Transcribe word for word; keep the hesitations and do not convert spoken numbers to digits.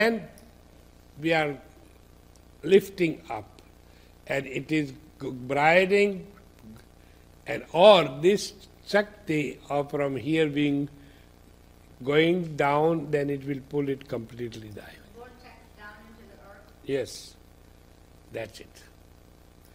And we are lifting up, and it is briding, and or this Shakti of from here being going down, then it will pull it completely down. Vortex down into the earth. Yes, that's it.